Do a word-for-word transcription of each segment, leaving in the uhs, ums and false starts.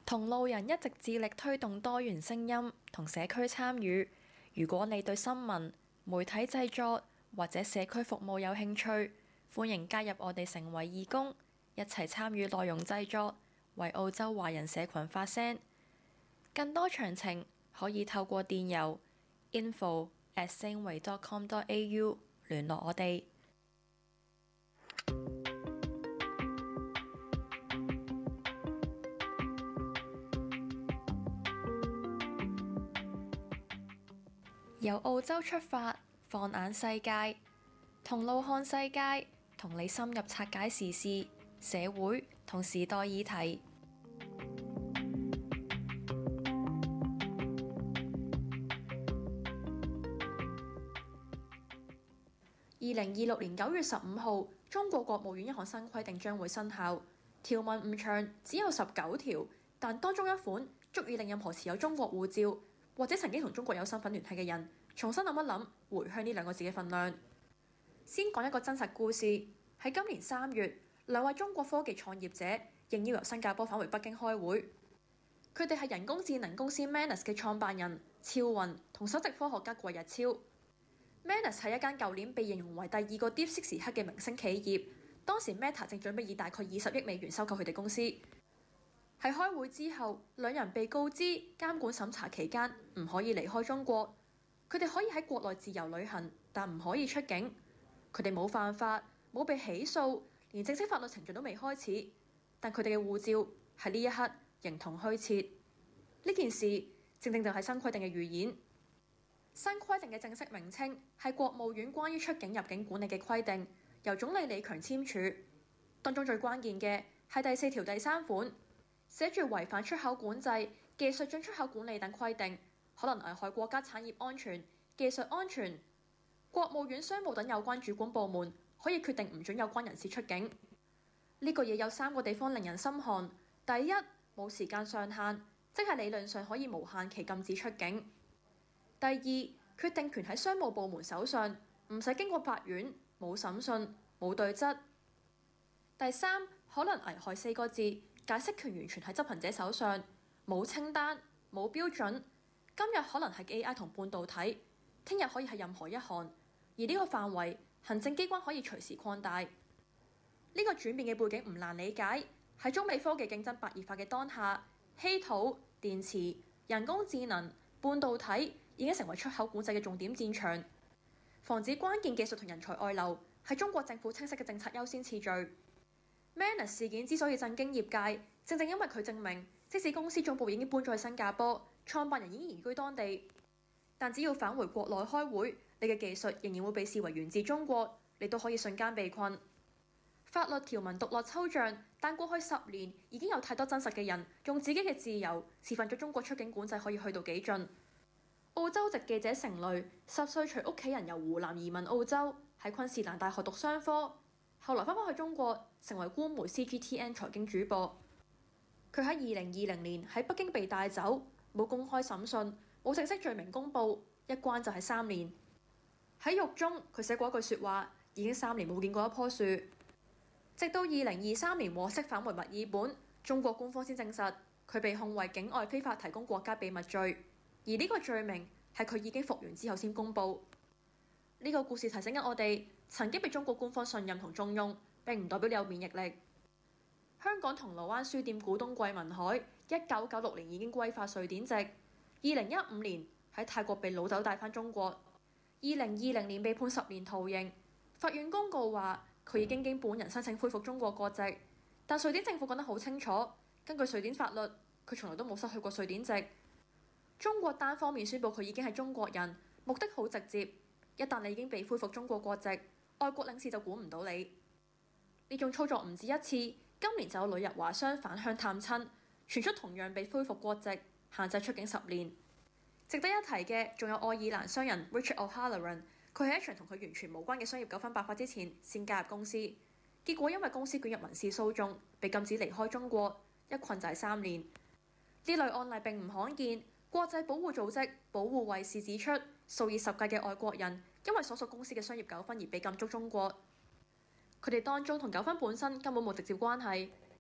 同路人一直致力推動多元聲音同社區參與。如果你對新聞、媒體製作或者社區服務有興趣，歡迎加入我哋成為義工，一齊參與內容製作，為澳洲華人社群發聲。更多詳情可以透過電郵 info at singway dot com dot a u 聯絡我哋。由澳洲出發，放眼世界，同路看世界，同你深入拆解時事、社會同時代議題。二零二六年九月十五號，中國國務院一項新規定將會生效，條文唔長，只有十九條，但當中一款足以令任何持有中國護照或者曾經同中國有身份聯繫嘅人重新諗一諗回鄉呢兩個字嘅份量。先講一個真實故事，喺今年三月，兩位中國科技創業者應邀由新加坡返回北京開會。佢哋係人工智能公司 Manus 嘅創辦人趙雲同首席科學家季日超。Manus 係一間舊年被形容為第二個 DeepSeek 時刻嘅明星企業，當時 Meta 正準備以大概二十億美元收購佢哋公司。喺開會之後，兩人被告知監管審查期間唔可以離開中國。佢哋可以喺國內自由旅行，但唔可以出境。佢哋冇犯法，冇被起訴，連正式法律程序都未開始。但佢哋嘅護照喺呢一刻形同虛設。呢件事正正就係新規定嘅預演。新規定嘅正式名稱係國務院關於出境入境管理嘅規定，由總理李強簽署。當中最關鍵嘅係第四條第三款。寫住違反出口管制、技術進出口管理等規定，可能危害國家產業安全、技術安全。國務院、商務等有關主管部門可以決定唔准有關人士出境。呢個嘢有三個地方令人心寒。第一，冇時間上限，即係理論上可以無限期禁止出境。第二，決定權喺商務部門手上，唔使經過法院，冇審訊，冇對質。第三，可能危害四個字。解釋權完全喺執行者手上，冇清單，冇標準。今日可能係 A I 同半導體，聽日可以係任何一項，而呢個範圍行政機關可以隨時擴大。呢個轉變嘅背景唔難理解，喺中美科技競爭白熱化嘅當下，稀土、電池、人工智能、半導體已經成為出口管制嘅重點戰場。防止關鍵技術同人才外流係中國政府清晰嘅政策優先次序。Manus 事件之所以震驚業界，正正因為佢證明，即使公司總部已經搬咗去新加坡，創辦人已經移居當地，但只要返回國內開會，你嘅技術仍然會被視為源自中國，你都可以瞬間被困。法律條文獨立抽象，但過去十年已經有太多真實嘅人用自己嘅自由示範咗中國出境管制可以去到幾盡。澳洲籍記者成蕾十歲隨屋企人由湖南移民澳洲，喺昆士蘭大學讀商科。後來翻返去中國，成為官媒 C G T N 財經主播。佢喺二零二零年喺北京被帶走，冇公開審訊，冇正式罪名公佈，一關就係三年。喺獄中，佢寫過一句説話：已經三年冇見過一棵樹。直到二零二三年獲釋返回墨爾本，中國官方先證實佢被控為境外非法提供國家秘密罪，而呢個罪名係佢已經復原之後先公佈。呢個故事提醒緊我哋，曾經被中國官方信任同重用，並唔代表你有免疫力。香港銅鑼灣書店股東桂民海，一九九六年已經歸化瑞典籍，二零一五年喺泰國被擄走帶返中國，二零二零年被判十年徒刑。法院公告話佢已經經本人申請恢復中國國籍，但瑞典政府講得好清楚，根據瑞典法律，佢從來都冇失去過瑞典籍。中國單方面宣布佢已經係中國人，目的好直接。一旦你已經被恢復中國國籍，外國領事就管唔到你。呢種操作唔止一次，今年就有旅日華商返鄉探親，傳出同樣被恢復國籍，限制出境十年。值得一提嘅仲有愛爾蘭商人 Richard O'Halloran， 佢喺一場同佢完全無關嘅商業糾紛爆發之前先加入公司，結果因為公司捲入民事訴訟，被禁止離開中國，一困就係三年。呢類案例並唔罕見。國際保護組織保護衛士指出，數以十計嘅外國人因為所屬公司嘅商業糾紛而被禁足中國。佢哋當中同糾紛本身根本冇直接關係。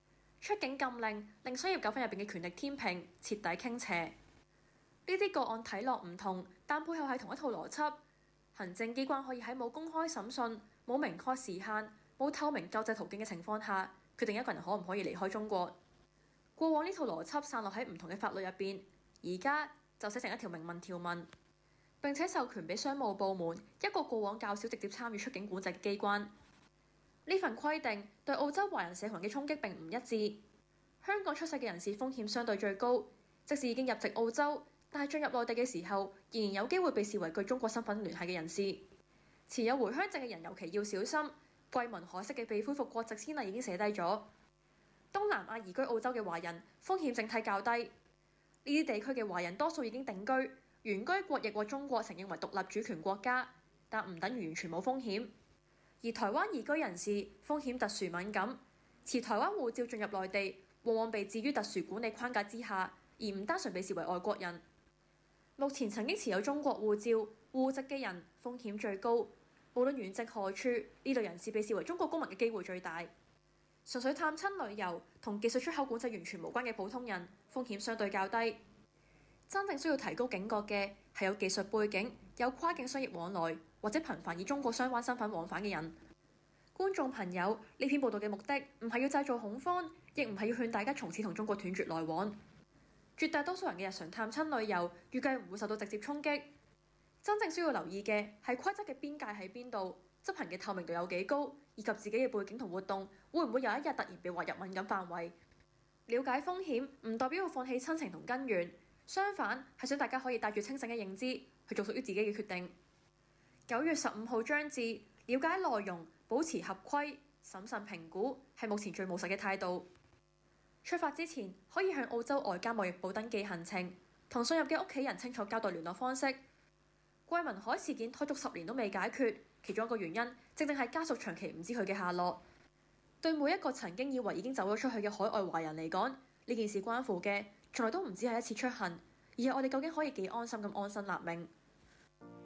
出境禁令令商業糾紛入邊嘅權力天平徹底傾斜。呢啲個案睇落唔同，但背後係同一套邏輯。行政機關可以喺冇公開審訊、冇明確時限、冇透明救濟途徑嘅情況下，決定一個人可唔可以離開中國。過往呢套邏輯散落喺唔同嘅法律入邊，而家就寫成一條明文條文，並且授權俾商務部門一個過往較少直接參與出境管制嘅機關。呢份規定對澳洲華人社群嘅衝擊並唔一致。香港出世嘅人士風險相對最高，即使已經入籍澳洲，但係進入內地嘅時候，仍然有機會被視為具中國身份聯繫嘅人士。持有回鄉證嘅人尤其要小心。桂民海式嘅被恢復國籍先例已經寫低咗。東南亞移居澳洲嘅華人風險整體較低。呢啲地區嘅華人多數已經定居，原居國亦獲中國承認為獨立主權國家，但唔等於完全冇風險。而台灣移居人士風險特殊敏感，持台灣護照進入內地，往往被置於特殊管理框架之下，而唔單純被視為外國人。目前曾經持有中國護照、戶籍嘅人風險最高，無論遠籍何處，呢類人士被視為中國公民嘅機會最大。純粹探親旅遊同技術出口管制完全無關嘅普通人，風險相對較低。真正需要提高警覺嘅係有技術背景、有跨境商業往來或者頻繁以中國相關身份往返嘅人。觀眾朋友，呢篇報道嘅目的唔係要製造恐慌，亦唔係要勸大家從此同中國斷絕來往。絕大多數人嘅日常探親旅遊預計唔會受到直接衝擊。真正需要留意嘅係規則嘅邊界喺邊度，執行嘅透明度有幾高，以及自己嘅背景同活動會唔會有一日突然被劃入敏感範圍。了解風險唔代表要放棄親情同根源，相反係想大家可以帶住清醒嘅認知去做屬於自己嘅決定。九月十五號將至，了解內容，保持合規，審慎評估係目前最務實嘅態度。出發之前可以向澳洲外交貿易部登記行程，同信任嘅屋企人清楚交代聯絡方式。桂民海事件拖足十年都未解決，其中一個原因正正係家屬長期唔知佢嘅下落。對每一個曾經以為已經走咗出去嘅海外華人嚟講，呢件事關乎嘅從來都唔止係一次出行，而係我哋究竟可以幾安心咁安身立命。